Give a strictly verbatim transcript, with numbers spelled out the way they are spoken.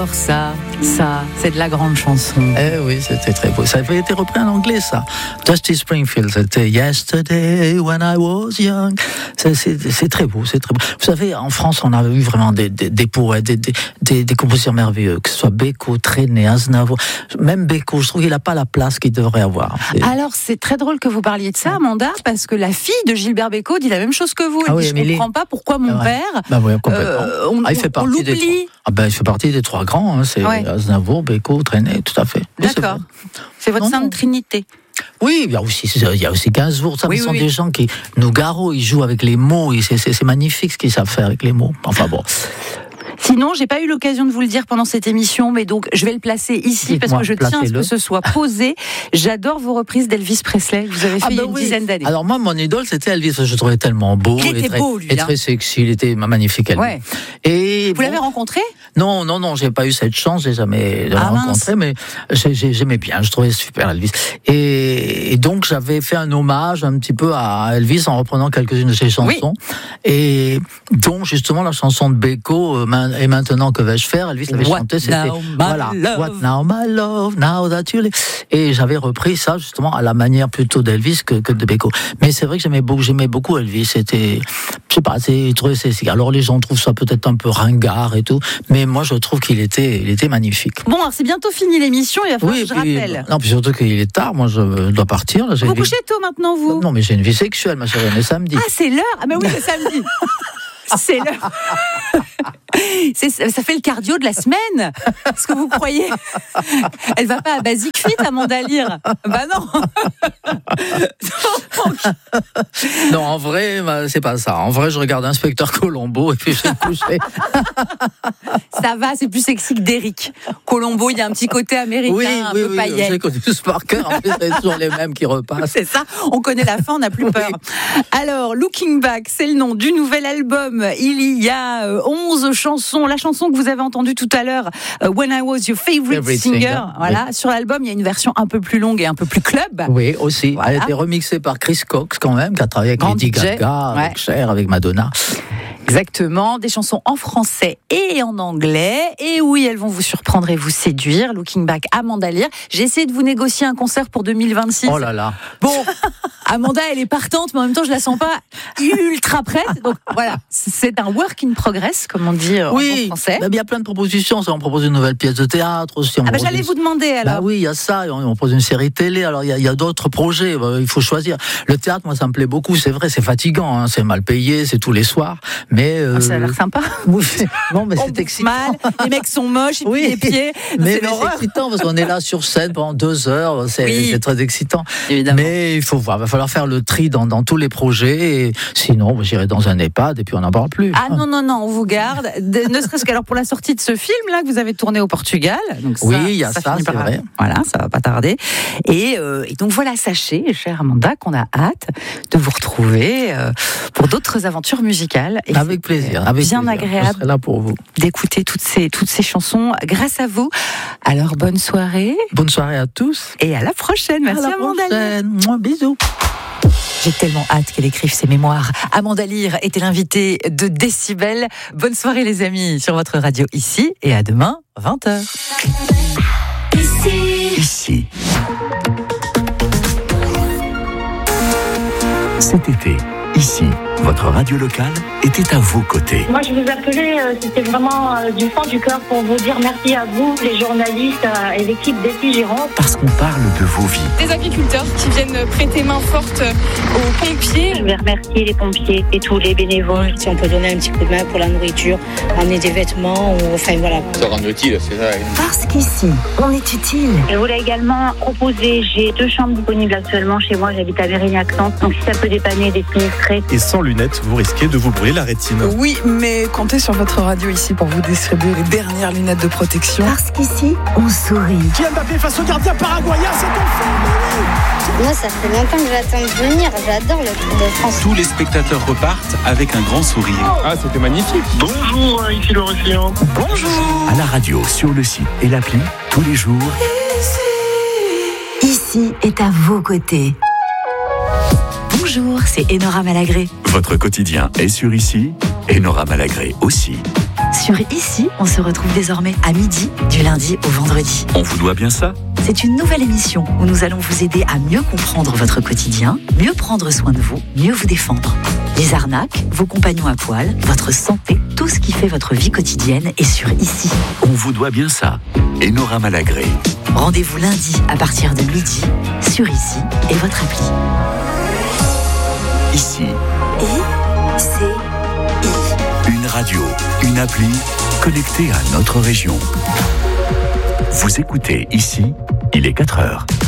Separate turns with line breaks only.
Alors ça, ça, c'est de la grande chanson.
Eh oui, c'était très beau. Ça avait été repris en anglais, ça. Dusty Springfield, c'était Yesterday when I was young. C'est, c'est, c'est très beau, c'est très beau. Vous savez, en France, on a eu vraiment des, des, des poètes, des, des, des, des compositeurs merveilleux, que ce soit Beko, Trenet, Aznavour. Même Beko, je trouve qu'il n'a pas la place qu'il devrait avoir. C'est...
Alors, c'est très drôle que vous parliez de ça, Amanda, parce que la fille de Gilbert Bécaud dit la même chose que vous. Elle
ah
dit,
oui,
je ne comprends
les...
pas pourquoi mon
ouais.
père...
Bah oui, complètement.
Euh, on,
ah, il fait partie
on
des
l'oublie.
Ah ben, il fait partie des trois grands. Hein. C'est ouais. Aznavour, Beko, Trenet, tout à fait.
D'accord. C'est, c'est votre sainte trinité.
Oui, il y a aussi, il y a aussi Gainsbourg. Ça, oui, ce oui, sont oui. des gens qui, Nougaro, ils jouent avec les mots. Et c'est, c'est, c'est magnifique ce qu'ils savent faire avec les mots. Enfin bon.
Sinon, j'ai pas eu l'occasion de vous le dire pendant cette émission, mais donc je vais le placer ici parce que je tiens à ce que ce soit posé. J'adore vos reprises d'Elvis Presley. Vous avez fait ah ben il y a une oui. dizaine d'années.
Alors moi, mon idole, c'était Elvis. Je le trouvais tellement beau,
il était
et très,
beau, lui,
et très sexy. Il était magnifique, Elvis. Ouais. Et
vous
bon,
l'avez rencontré ?
Non, non, non, j'ai pas eu cette chance. J'ai jamais ah, rencontré, mince. mais j'ai, j'ai, j'aimais bien. Je trouvais super Elvis. Et, et donc j'avais fait un hommage un petit peu à Elvis en reprenant quelques-unes de ses chansons. Oui. Et donc justement la chanson de Beko, et maintenant que vais-je faire, Elvis l'avait chanté, c'était voilà, What now my love, now that you live. Et j'avais repris ça justement à la manière plutôt d'Elvis que, que de Beko. Mais c'est vrai que j'aimais beaucoup, j'aimais beaucoup Elvis. C'était, je sais pas, c'est, c'est, alors les gens trouvent ça peut-être un peu ringard et tout, mais moi je trouve qu'il était, il était magnifique.
Bon, alors c'est bientôt fini l'émission, il va falloir oui, que je puis, rappelle.
Non, puis surtout qu'il est tard, moi je dois partir. Là, j'ai
vous
vie...
couchez tôt maintenant, vous ?
Non, mais j'ai une vie sexuelle, ma chérie, on est samedi.
Ah, c'est l'heure ? Ah, mais oui, c'est samedi. C'est l'heure. C'est, ça fait le cardio de la semaine. Est-ce que vous croyez ? Elle va pas à Basic Fit, Amanda Lear ? Bah non.
Donc... Non, en vrai, bah, c'est pas ça. En vrai, je regarde Inspecteur Colombo et puis je vais me coucher.
Ça va, c'est plus sexy que d'Eric. Colombo, il y a un petit côté américain, oui, un
oui,
peu
oui,
paillette.
J'ai connu ce par cœur. En plus, c'est toujours les mêmes qui repassent.
C'est ça. On connaît la fin, on n'a plus peur. Oui. Alors, Looking Back, c'est le nom du nouvel album. Il y a onze chansons. La chanson que vous avez entendue tout à l'heure, When I Was Your Favorite, favorite Singer, singer. Voilà. Oui. Sur l'album, il y a une version un peu plus longue et un peu plus club.
Oui, aussi. Voilà. Elle a été remixée par Chris Cox quand même, qui a travaillé avec Grand Lady D J. Gaga, ouais. avec Cher, avec Madonna.
Exactement, des chansons en français et en anglais. Et oui, elles vont vous surprendre et vous séduire. Looking Back, Amanda Lear. J'ai essayé de vous négocier un concert pour deux mille vingt-six.
Oh là là.
Bon, Amanda, elle est partante, mais en même temps, je la sens pas ultra prête. Donc voilà, c'est un work in progress, comme on dit en
oui,
bon français.
Oui, il y a plein de propositions. On propose une nouvelle pièce de théâtre aussi.
Ah bah j'allais une... vous demander alors.
Bah oui, il y a ça. On propose une série télé. Alors il y a, il y a d'autres projets. Il faut choisir. Le théâtre, moi, ça me plaît beaucoup. C'est vrai, c'est fatigant. Hein. C'est mal payé. C'est tous les soirs. Mais euh...
ah, ça a l'air sympa.
Oui, non, mais on c'est excitant.
Mal. Les mecs sont moches. Ils
oui.
les pieds.
Mais,
c'est,
mais c'est excitant parce qu'on est là sur scène pendant deux heures. C'est,
oui.
c'est très excitant.
Évidemment.
Mais il faut voir. Il va falloir faire le tri dans, dans tous les projets. Et sinon, j'irai dans un EHPAD et puis on n'en parle plus.
Ah non, non, non, on vous garde. De, ne serait-ce qu'alors pour la sortie de ce film-là que vous avez tourné au Portugal. Donc ça,
oui, il y a
ça,
ça, c'est
par...
vrai.
Voilà, ça va pas tarder. Et, euh, et donc voilà, sachez, chère Amanda, qu'on a hâte de vous retrouver euh, pour d'autres aventures musicales. Et
avec plaisir. Avec
bien
plaisir.
agréable.
Je serai là pour vous.
D'écouter toutes ces, toutes ces chansons grâce à vous. Alors, bonne soirée.
Bonne soirée à tous.
Et à la prochaine. Merci,
à la
Amanda
prochaine. Lear. Bisous.
J'ai tellement hâte qu'elle écrive ses mémoires. Amanda Lear était l'invitée de Décibel. Bonne soirée les amis sur votre radio ici et à demain vingt heures.
Ici. Ici. Cet été, ici, votre radio locale était à vos côtés.
Moi, je vous appelais, euh, c'était vraiment euh, du fond du cœur pour vous dire merci à vous, les journalistes euh, et l'équipe d'Ici Gironde.
Parce qu'on parle de vos vies.
Des agriculteurs qui viennent prêter main forte aux pompiers.
Je voulais remercier les pompiers et tous les bénévoles.
Si on peut donner un petit coup de main pour la nourriture, amener des vêtements, ou enfin voilà.
Ça rend utile, c'est ça.
Parce qu'ici, on est utile.
Je voulais également proposer, j'ai deux chambres disponibles actuellement chez moi, j'habite à Mérignac-Centre, donc si ça peut dépanner des sinistrés.
Et sans lunettes, vous risquez de vous brûler la rétine.
Oui, mais comptez sur votre radio ici pour vous distribuer les dernières lunettes de protection.
Parce qu'ici, on sourit.
Kylian Mbappé face au gardien paraguayen, c'est enfin.
Moi, ça fait longtemps que j'attends de venir. J'adore le Tour de France.
Tous les spectateurs repartent avec un grand sourire.
Ah, c'était magnifique.
Bonjour, ici l'Orifléen.
Bonjour.
À la radio, sur le site et l'appli, tous les jours.
Ici, ici est à vos côtés.
Bonjour, c'est Enora Malagré.
Votre quotidien est sur Ici, Enora Malagré aussi.
Sur Ici, on se retrouve désormais à midi, du lundi au vendredi.
On vous doit bien ça ?
C'est une nouvelle émission où nous allons vous aider à mieux comprendre votre quotidien, mieux prendre soin de vous, mieux vous défendre. Les arnaques, vos compagnons à poil, votre santé, tout ce qui fait votre vie quotidienne est sur Ici.
On vous doit bien ça. Enora Malagré.
Rendez-vous lundi à partir de midi sur Ici et votre appli.
Ici.
I, C, I.
Une radio, une appli connectée à notre région. Vous écoutez Ici, il est quatre heures.